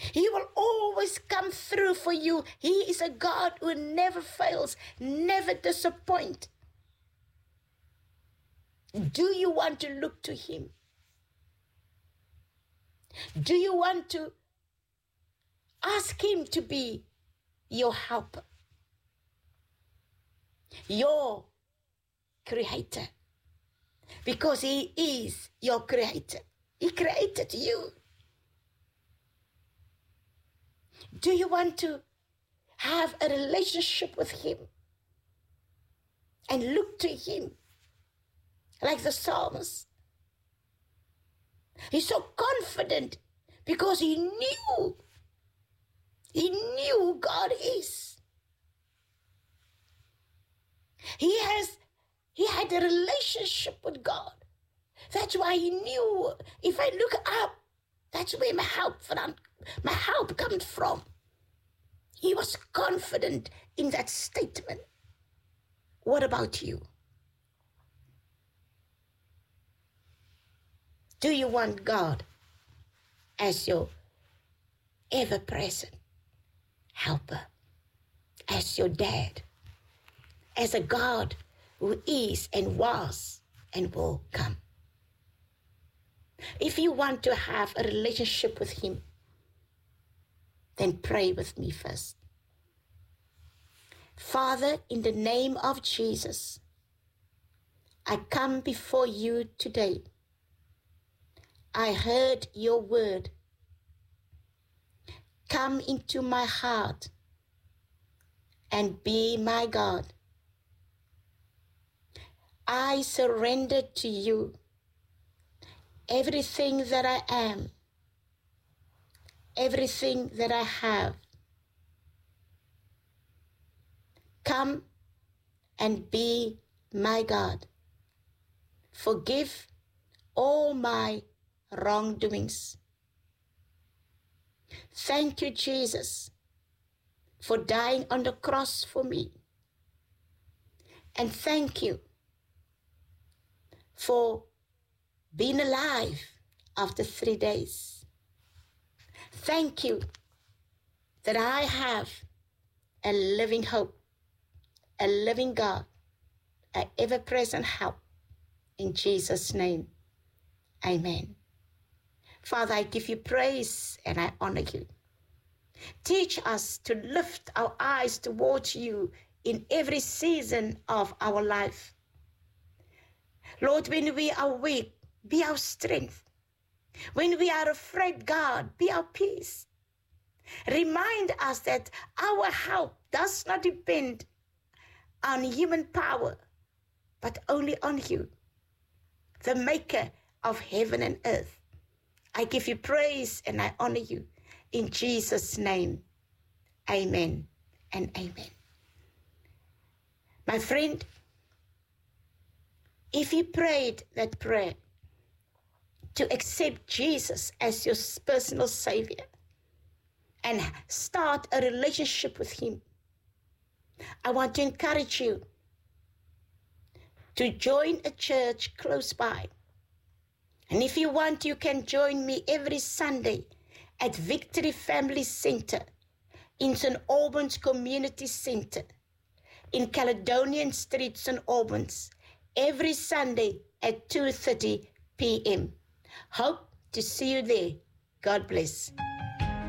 He will always come through for you. He is a God who never fails, never disappoints. Do you want to look to him? Do you want to ask him to be your helper, your creator? Because he is your creator. He created you. Do you want to have a relationship with him and look to him like the psalmist? He's so confident because he knew who God is. He had a relationship with God. That's why he knew, if I look up, that's where my help comes from. He was confident in that statement. What about you? Do you want God as your ever-present helper, as your dad, as a God who is and was and will come? If you want to have a relationship with him, then pray with me first. Father, in the name of Jesus, I come before you today. I heard your word. Come into my heart and be my God. I surrender to you everything that I am, everything that I have. Come and be my God. Forgive all my wrongdoings. Thank you, Jesus, for dying on the cross for me. And thank you for being alive after 3 days. Thank you that I have a living hope, a living God, an ever-present help. In Jesus' name, amen. Father, I give you praise and I honor you. Teach us to lift our eyes towards you in every season of our life. Lord, when we are weak, be our strength. When we are afraid, God, be our peace. Remind us that our help does not depend on human power, but only on you, the maker of heaven and earth. I give you praise and I honor you. In Jesus' name, amen and amen. My friend, if you prayed that prayer to accept Jesus as your personal Savior and start a relationship with him, I want to encourage you to join a church close by. And if you want, you can join me every Sunday at Victory Family Center in St. Albans Community Center in Caledonian Street, St. Albans, every Sunday at 2:30 p.m. Hope to see you there. God bless.